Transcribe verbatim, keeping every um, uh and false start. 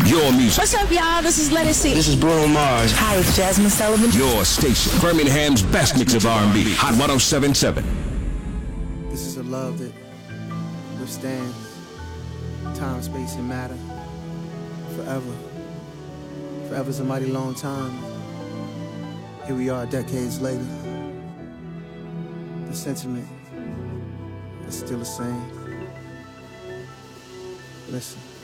Your music. What's up, y'all? This is Let It See. This is Bruno Mars. Hi, it's Jasmine Sullivan. Your station. Birmingham's best mix of R and B. Hot one oh seven point seven. This is a love that withstands time, space, and matter. Forever. Forever's a mighty long time. Here we are decades later. The sentiment is still the same. Listen.